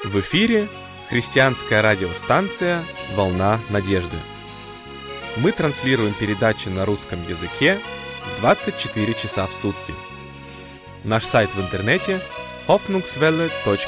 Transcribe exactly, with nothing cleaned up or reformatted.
В эфире христианская радиостанция «Волна надежды». Мы транслируем передачи на русском языке двадцать четыре часа в сутки. Наш сайт в интернете hoffnungswelle точка